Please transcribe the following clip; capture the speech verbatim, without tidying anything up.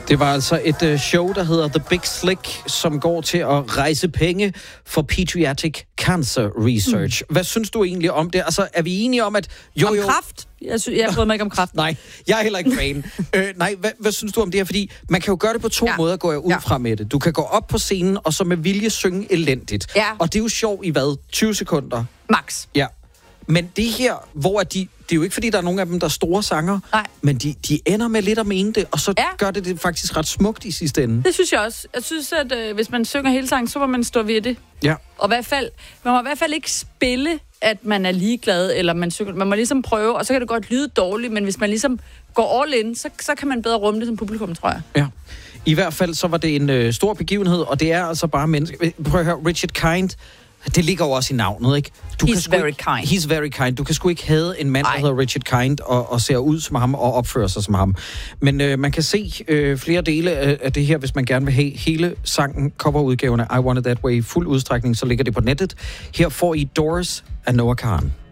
Det var altså et uh, show, der hedder The Big Slick, som går til at rejse penge for Pediatric Cancer Research. Mm. Hvad synes du egentlig om det? Altså, er vi enige om, at... Jo, om jo... kræft? Jeg, sy- jeg bryder mig ikke om kræft. Nej, jeg er heller ikke fan. øh, nej, hvad, hvad synes du om det her? Fordi man kan jo gøre det på to ja. måder, går jeg ud ja. fra med det. Du kan gå op på scenen, og så med vilje synge elendigt. Ja. Og det er jo sjovt i hvad? tyve sekunder? Max. Ja. Men det her, hvor de... Det er jo ikke, fordi der er nogen af dem, der er store sanger, Nej. men de, de ender med lidt at mene det, og så ja. gør det det faktisk ret smukt i sidste ende. Det synes jeg også. Jeg synes, at øh, hvis man synger hele sangen, så må man stå ved det. Ja. Og i hvert fald, man må i hvert fald ikke spille, at man er ligeglad, eller man synger. Man må ligesom prøve, og så kan det godt lyde dårligt, men hvis man ligesom går all in, så, så kan man bedre rumme det som publikum, tror jeg. Ja. I hvert fald så var det en øh, stor begivenhed, og det er altså bare mennesker. Prøv at høre, Richard Kind... Det ligger jo også i navnet, ikke? Du he's kan very ikke, kind. He's very kind. Du kan sgu ikke have en mand, Ej. der hedder Richard Kind, og, og ser ud som ham, og opfører sig som ham. Men øh, man kan se øh, flere dele af, af det her, hvis man gerne vil have hele sangen, coverudgaven af I Want It That Way, fuld udstrækning, så ligger det på nettet. Her får I Doors af Noah Kahan.